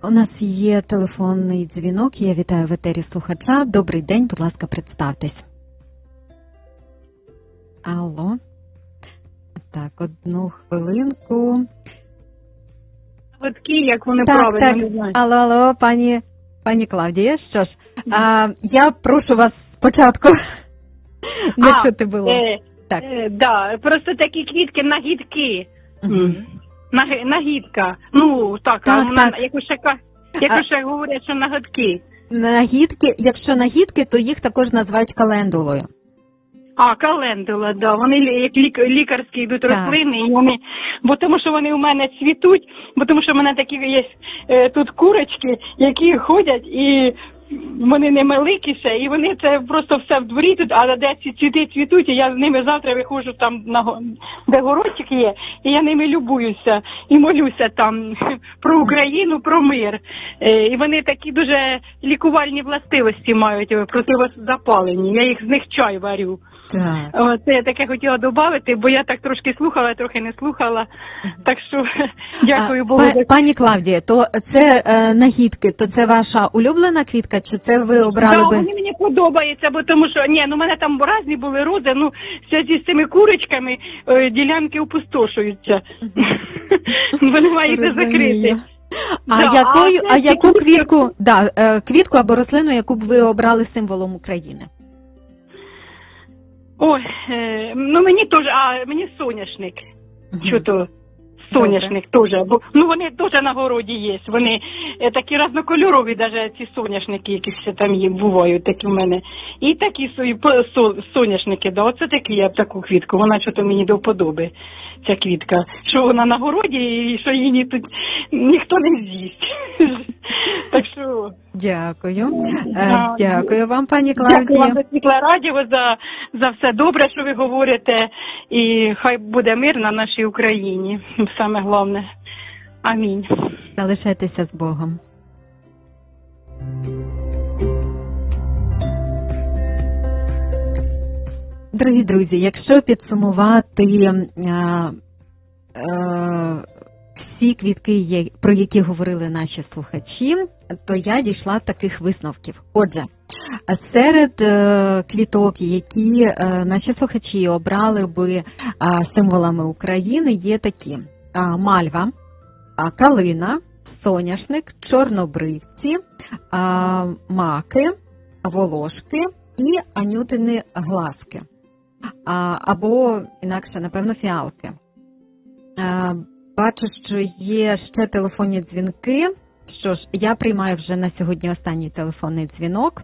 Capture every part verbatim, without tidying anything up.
У нас є телефонний дзвінок, я вітаю в етері слухача. Добрий день, будь ласка, представтесь. Алло. Так, одну хвилинку. Гудки, як вони так, правильно, так. не знаю. Алло, алло, пані, пані Клавдія, що ж, а, я прошу вас спочатку не а, чути було. Е, так. Е, да, просто такі квітки нагідки. Угу. Наги- Нагідка. Ну, так, Так, а вона, так. якось ще, ка- якось ще говорять, що нагідки. Нагідки, якщо нагідки, то їх також називають календулою. А, календула, да. Вони лі- як лік, лікарські йдуть Так. рослини, і вони, бо тому що вони у мене цвітуть, бо тому що в мене такі є е, тут курочки, які ходять і вони не великі ще, і вони це просто все в дворі тут, а де ці цвіти цвітуть, і я з ними завтра виходжу там, на, го- де городчик є, і я ними любуюся і молюся там про Україну, про мир. Е, і вони такі дуже лікувальні властивості мають, е, противозапалені, я їх з них чай варю. Так. О, це я таке хотіла додати, бо я так трошки слухала, трохи не слухала. Так що дякую А, Богу. па- Пані Клавдія, то це е, нагідки, то це ваша улюблена квітка, чи це ви обрали Да, би? вони мені подобаються, бо тому що ні, ну в мене там різні були роди, ну в зв'язку з цими курочками е, ділянки опустошуються. Вони мають де закрити. Розумію. А, Да, якою, а а це яку квітки- квітку, да, е, квітку або рослину, яку б ви обрали символом України? Ой, е, ну мені теж, а мені соняшник. Мгм. Що то? Соняшник теж, бо ну вони теж на городі є. Вони е, такі різнокольорові, навіть ці соняшники, які ще там є, бувають такі в мене. І такі свої по- со- соняшники, да, оце такі я б таку квітку. Вона що то мені до вподоби, ця квітка. Що вона на городі і що її ні, тут ніхто не з'їсть. Так що Дякую. Е, Да. Дякую вам, пані дякую вам Клавдія. за Світле Радіо, за, за все добре, що ви говорите. І хай буде мир на нашій Україні. Саме головне. Амінь. Залишайтеся з Богом. Дорогі друзі, якщо підсумувати е, е, всі квітки, є- про які говорили наші слухачі, то я дійшла таких висновків. Отже, серед е, квіток, які е, наші слухачі обрали би е, символами України, є такі: а, мальва, а, калина, соняшник, чорнобривці, а, маки, волошки і анютини глазки. А, або, інакше, напевно, фіалки. А, бачу, що є ще телефонні дзвінки. Що ж, я приймаю вже на сьогодні останній телефонний дзвінок.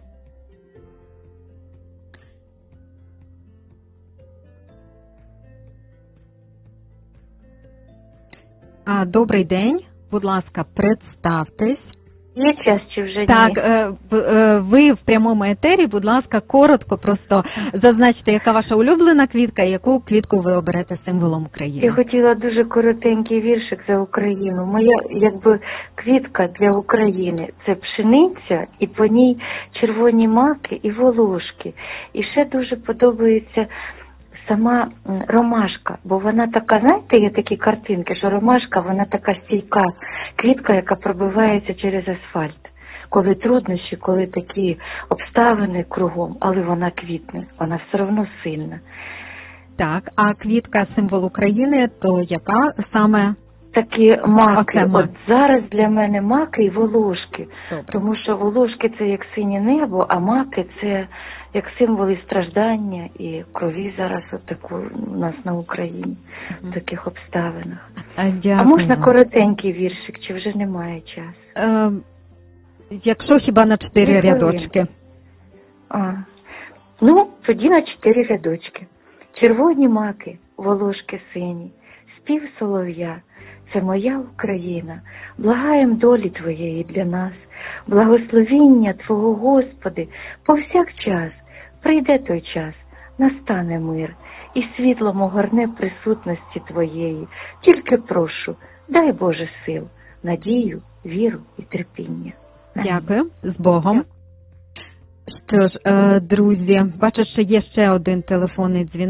А, добрий день. Будь ласка, представтесь. Є час чи вже Так, ні? е, в- е, ви в прямому етері, будь ласка, коротко просто зазначте, яка ваша улюблена квітка і яку квітку ви оберете символом України. Я хотіла дуже коротенький віршик за Україну. Моя якби квітка для України – це пшениця, і по ній червоні маки і волошки. І ще дуже подобається сама м, ромашка, бо вона така, знаєте, є такі картинки, що ромашка, вона така стійка квітка, яка пробивається через асфальт. Коли труднощі, коли такі обставини кругом, але вона квітне, вона все одно сильна. Так, а квітка символ України, то яка саме? Такі маки. Оце мак. От зараз для мене маки і волошки. Добре. Тому що волошки – це як синє небо, а маки – це як символ і страждання, і крові зараз от таку у нас на Україні, в таких обставинах. А, дякую. А можна коротенький віршик, чи вже немає часу? Е, якщо хіба на чотири Ну, рядочки. А. Ну, тоді на чотири рядочки. Червоні маки, волошки сині, спів солов'я. Це моя Україна, благаєм долі Твоєї для нас, благословіння Твого, Господи, повсякчас. Прийде той час, настане мир, і світлом огорне присутності Твоєї. Тільки прошу, дай Боже сил, надію, віру і терпіння. Дякую. З Богом. Що ж, е, друзі, бачу, що є ще один телефонний дзвінок.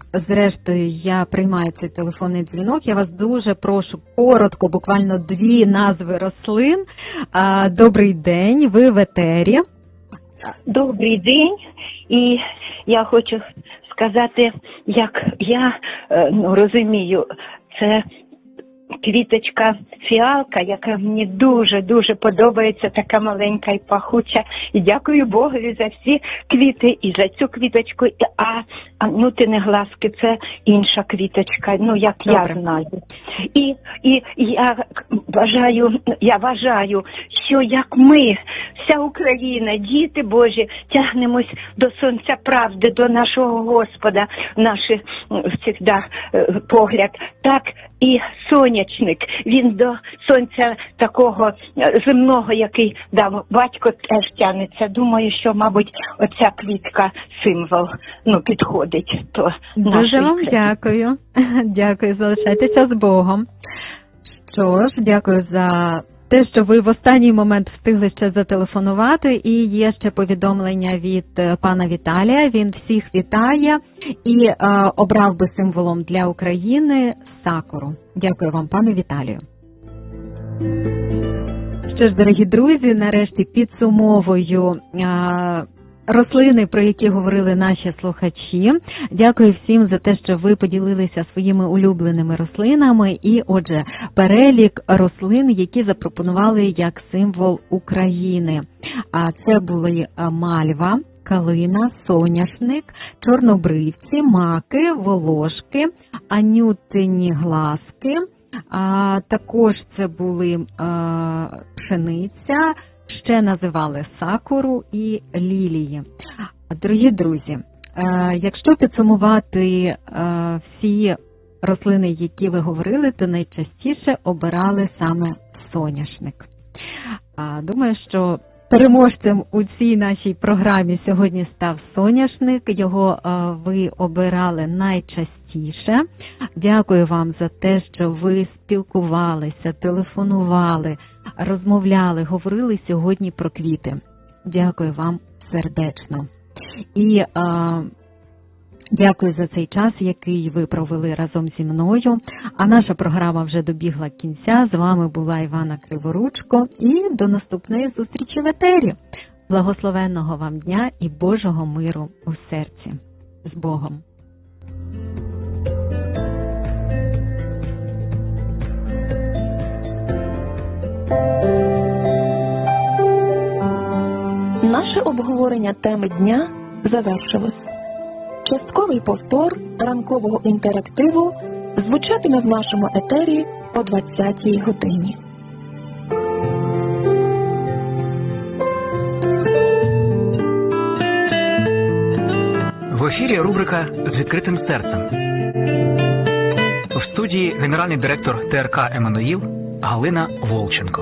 зрештою я приймаю цей телефонний дзвінок. Я вас дуже прошу коротко, буквально дві назви рослин. Добрий день, ви в етері. Добрий день, і я хочу сказати, як я ну, розумію, це квіточка фіалка, яка мені дуже-дуже подобається, така маленька і пахуча. І дякую Богові за всі квіти і за цю квіточку. А, а ну ти не глазки, це інша квіточка, ну як Добре. Я знаю. І, і я вважаю, я вважаю, що як ми, вся Україна, діти Божі, тягнемось до сонця правди, до нашого Господа, наш завжди погляд, так і сонячник, він до сонця такого земного, який дав батько, теж тягнеться. Думаю, що, мабуть, оця квітка символ, ну, підходить до нашої. Дуже вам дякую. Дякую, залишайтеся з Богом. Що ж, дякую за те, що ви в останній момент встигли ще зателефонувати, і є ще повідомлення від пана Віталія. Він всіх вітає і е, обрав би символом для України сакуру. Дякую вам, пане Віталію. Що ж, дорогі друзі, нарешті підсумовую е, рослини, про які говорили наші слухачі. Дякую всім за те, що ви поділилися своїми улюбленими рослинами. І, отже, перелік рослин, які запропонували як символ України. А це були мальва, калина, соняшник, чорнобривці, маки, волошки, анютині глазки. А також це були а, пшениця, ще називали сакуру і лілії. Дорогі друзі, якщо підсумувати всі рослини, які ви говорили, то найчастіше обирали саме соняшник. Думаю, що переможцем у цій нашій програмі сьогодні став соняшник. Його ви обирали найчастіше. Дякую вам за те, що ви спілкувалися, телефонували, розмовляли, говорили сьогодні про квіти. Дякую вам сердечно. І а, дякую за цей час, який ви провели разом зі мною. А наша програма вже добігла кінця. З вами була Івана Криворучко. І до наступної зустрічі в етері. Благословенного вам дня і Божого миру у серці. З Богом! Наше обговорення теми дня завершилось. Частковий повтор ранкового інтерактиву звучатиме в нашому етері о двадцятій годині. В ефірі рубрика «З відкритим серцем». В студії генеральний директор Те Ер Ка «Еммануїл» Галина Волченко.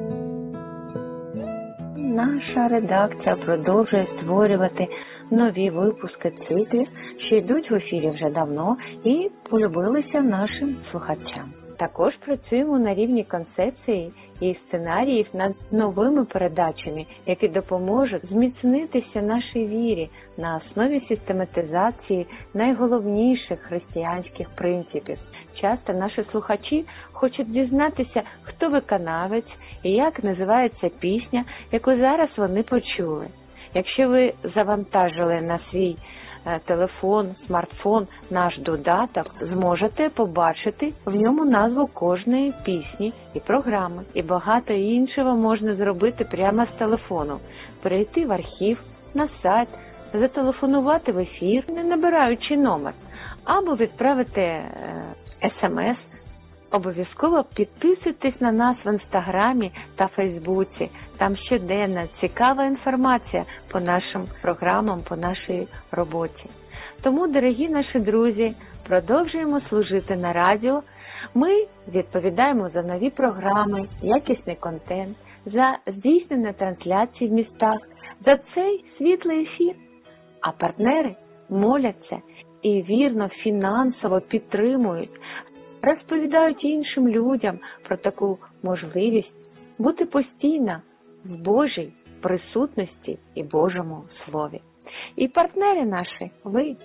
Наша редакція продовжує створювати нові випуски циклів, що йдуть в ефірі вже давно і полюбилися нашим слухачам. Також працюємо на рівні концепції і сценаріїв над новими передачами, які допоможуть зміцнитися нашій вірі на основі систематизації найголовніших християнських принципів. Часто наші слухачі хочуть дізнатися, хто виконавець і як називається пісня, яку зараз вони почули. Якщо ви завантажили на свій телефон, смартфон наш додаток, зможете побачити в ньому назву кожної пісні і програми. І багато іншого можна зробити прямо з телефону. Перейти в архів, на сайт, зателефонувати в ефір, не набираючи номер, або відправити смс. Обов'язково підписуйтесь на нас в Інстаграмі та Фейсбуці. Там щоденна цікава інформація по нашим програмам, по нашій роботі. Тому, дорогі наші друзі, продовжуємо служити на радіо. Ми відповідаємо за нові програми, якісний контент, за здійснення трансляцій в містах, за цей світлий ефір. А партнери моляться і вірно фінансово підтримують, розповідають іншим людям про таку можливість бути постійно в Божій присутності і Божому Слові. І партнери наші, ви,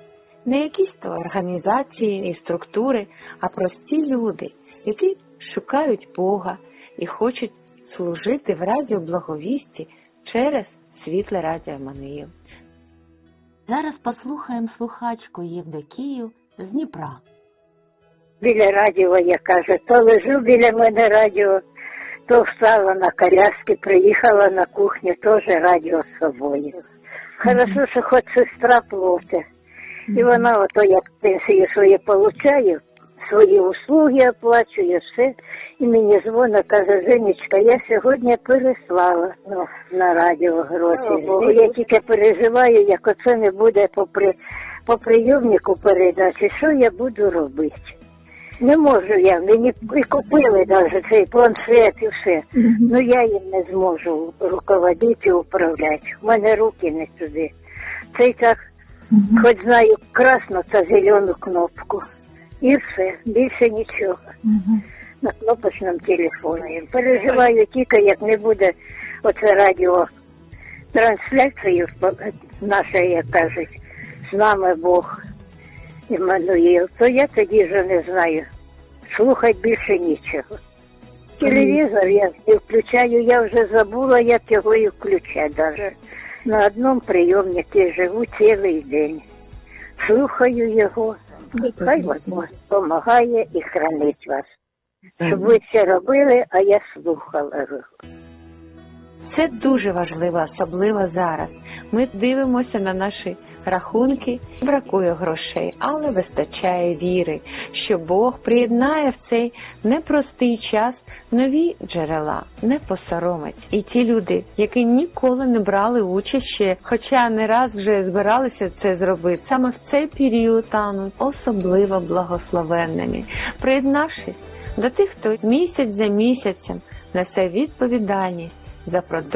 Не якісь то організації і структури, а прості люди, які шукають Бога і хочуть служити в радіо Благовісті через світле радіо Еммануїл. Зараз послухаємо слухачку Євдокію з Дніпра. Біля радіо, я кажу, то лежу біля мене радіо, то встала на коляски, приїхала на кухню, теж радіо з собою. Хорошо, що хоч сестра плоте. І вона, ото як пенсію свою получаю, свої услуги оплачує, все. І мені дзвонить, каже, Женечка, я сьогодні переслала ну, на радіо гроші. І я тільки переживаю, як оце не буде по, при, по прийомнику передачі, що я буду робити. Не можу я, мені і купили навіть цей планшет і все. Ну я їм не зможу руководити і управляти. У мене руки не туди. Це й так, хоч знаю красну та зелену кнопку. І все, більше нічого. На кнопочному телефоні. Переживаю тільки, як не буде оце радіо трансляцію наша, як кажуть, з нами Бог. Еммануїл, то я тоді вже не знаю. Слухати більше нічого. Телевізор я не включаю, я вже забула, як його і включати навіть. На одному прийомнику живу цілий день. Слухаю його, хай Господь допомагає і хранить вас. Щоб ви це робили, а я слухала його. Це дуже важливо, особливо зараз. Ми дивимося на наші рахунки, бракує грошей, але вистачає віри, що Бог приєднає в цей непростий час нові джерела, не посоромить. І ті люди, які ніколи не брали участь ще, хоча не раз вже збиралися це зробити, саме в цей період стануть особливо благословенними, приєднавшись до тих, хто місяць за місяцем несе відповідальність за продовження